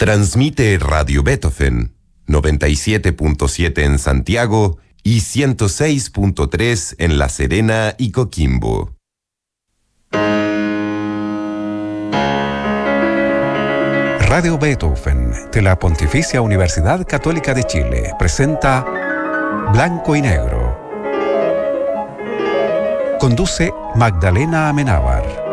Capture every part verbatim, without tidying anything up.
Transmite Radio Beethoven, noventa y siete punto siete en Santiago y ciento seis punto tres en La Serena y Coquimbo. Radio Beethoven, de la Pontificia Universidad Católica de Chile, presenta Blanco y Negro. Conduce Magdalena Amenábar.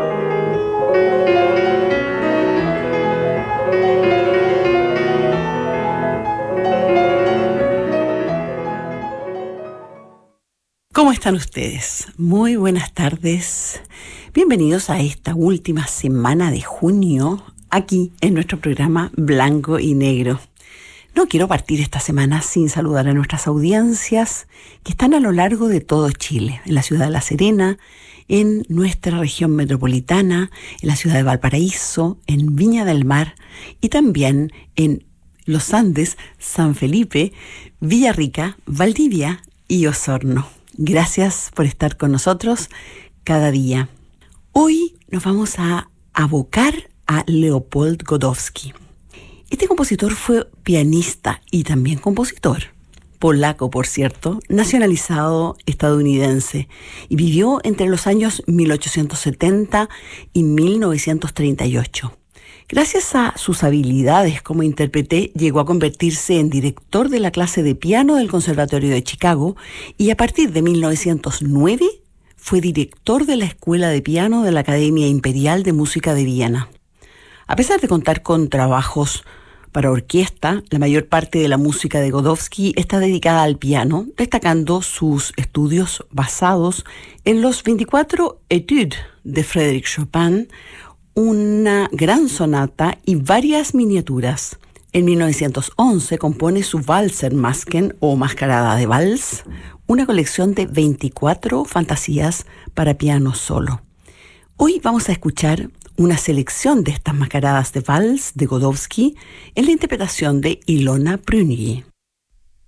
¿Cómo están ustedes? Muy buenas tardes. Bienvenidos a esta última semana de junio, aquí en nuestro programa Blanco y Negro. No quiero partir esta semana sin saludar a nuestras audiencias que están a lo largo de todo Chile, en la ciudad de La Serena, en nuestra región metropolitana, en la ciudad de Valparaíso, en Viña del Mar y también en Los Andes, San Felipe, Villarrica, Valdivia y Osorno. Gracias por estar con nosotros cada día. Hoy nos vamos a abocar a Leopold Godowski. Este compositor fue pianista y también compositor, polaco por cierto, nacionalizado estadounidense, y vivió entre los años mil ochocientos setenta y mil novecientos treinta y ocho. Gracias a sus habilidades como intérprete, llegó a convertirse en director de la clase de piano del Conservatorio de Chicago y a partir de mil novecientos nueve fue director de la Escuela de Piano de la Academia Imperial de Música de Viena. A pesar de contar con trabajos para orquesta, la mayor parte de la música de Godowski está dedicada al piano, destacando sus estudios basados en los veinticuatro Etudes de Frédéric Chopin, una gran sonata y varias miniaturas. En mil novecientos once compone su Walzermasken o Mascarada de Vals, una colección de veinticuatro fantasías para piano solo. Hoy vamos a escuchar una selección de estas mascaradas de Vals de Godowski en la interpretación de Ilona Prunier.